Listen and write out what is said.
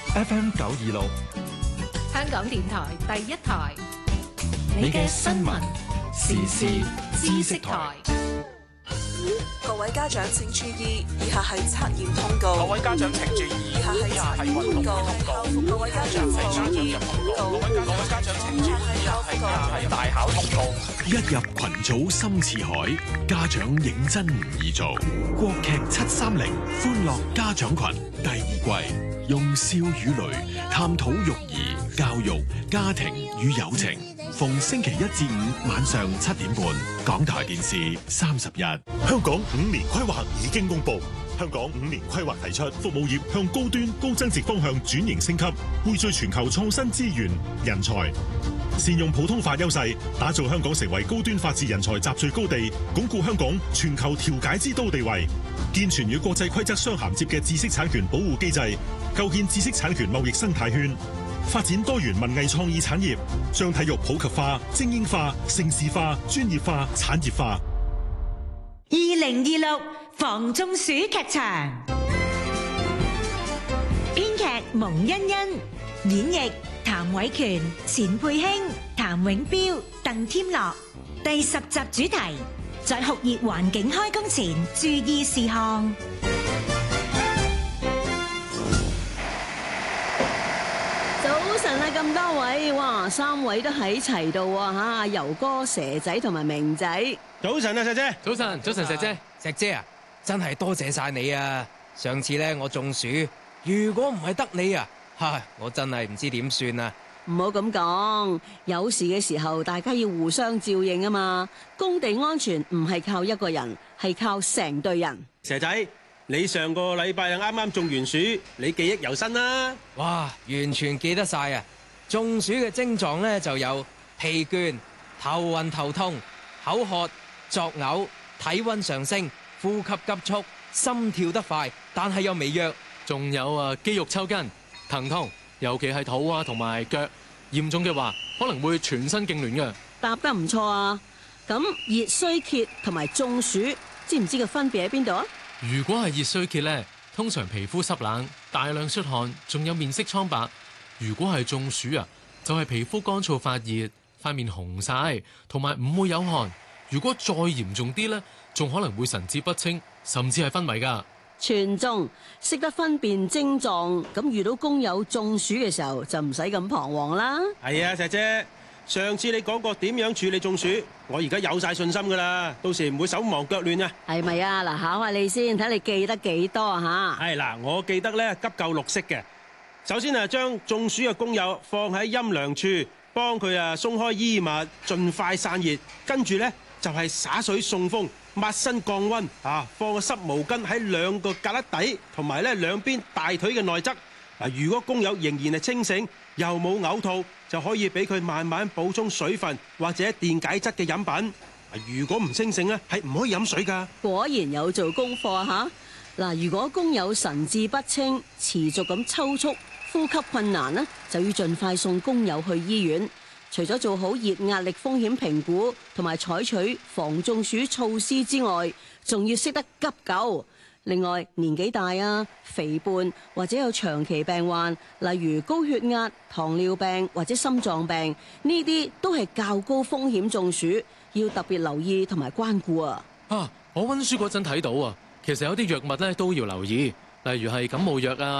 FM 926， 香港電台第一台， 你嘅新聞時事知識台。 各位家長請注意，以下係測驗通告。 各位家長請注意， 以下係測驗通告。各位家長請注意， 各位家長請注意，以下係大考通告。 一入群組深似海，家長認真唔易做。國劇730歡樂家長群第2季，用笑與淚探討育兒、教育、家庭與友情。逢星期1至5晚上7點半，港台電視31。 香港5年規劃已經公布。香港5年規劃提出，服務業向高端高增值方向轉型升級，匯聚全球創新資源、人才，善用普通話優勢，打造香港成為高端法治人才集聚高地，鞏固香港全球調解之都地位，健全與國際規則相銜接嘅知識產權保護機制，構建知識產權貿易生態圈。發展多元文藝創意產業，將體育普及化、精英化、盛事化、專業化、產業化。 2026防中暑劇場，編劇蒙欣欣，演繹譚偉權、錢佩卿、譚永標、鄧添樂。第10集主題：在酷熱環境開工前注意事項。 咁多位，哇，3位都喺齊度啊！游哥、蛇仔同埋明仔。 早晨啊，石姐。 早晨，石姐。石姐啊，真係多謝晒你啊！上次咧我中暑，如果唔係得你啊，我真係唔知點算啊！ 唔好咁講，有事嘅時候大家要互相照應啊嘛。工地安全唔係靠一個人，係靠成隊人。 蛇仔，你上個禮拜啊啱啱中完暑，你記憶猶新啦。 哇，完全記得晒啊！中暑嘅症狀咧就有疲倦、頭暈頭痛、口渴、作嘔、體溫上升、呼吸急促、心跳得快，但係又微弱。 仲有肌肉抽筋、疼痛，尤其係肚啊同埋腳，嚴重嘅話可能會全身痙攣嘅。 答得唔錯啊！咁熱衰竭同埋中暑，知唔知個分別喺邊度啊？ 如果係熱衰竭咧，通常皮膚濕冷、大量出汗，仲有面色蒼白。如果係中暑啊，就係皮膚乾燥發熱，塊面紅晒，同埋唔會有汗。如果再嚴重啲呢，仲可能會神志不清，甚至係昏迷噶。 全中，識得分辨症狀，咁遇到工友中暑嘅時候就唔使咁彷徨啦。 係啊，石姐，上次你講過點樣處理中暑，我而家有晒信心噶啦，到時唔會手忙腳亂啊。 係咪啊？嗱，考下你先，睇你記得幾多啊吓？ 係嗱，我記得咧急救綠色嘅。首先將中暑嘅工友放喺陰涼處，幫佢鬆開衣物，盡快散熱。跟住呢，就係灑水送風，抹身降溫。放個濕毛巾喺2個胳肋底同埋咧2邊大腿嘅內側。如果工友仍然係清醒，又冇嘔吐，就可以俾佢慢慢補充水分或者電解質嘅飲品。如果唔清醒咧，係唔可以飲水㗎。 果然有做功課嚇。嗱，如果工友神志不清，持續咁抽搐、呼吸困難呢，就要盡快送工友去醫院。除咗做好熱壓力風險評估同埋採取防中暑措施之外，仲要識得急救。另外，年紀大啊、肥胖或者有長期病患，例如高血壓、糖尿病或者心臟病，呢啲都係較高風險中暑，要特別留意同埋關顧啊！ 我溫書嗰陣睇到啊，其實有啲藥物咧都要留意，例如係感冒藥啊。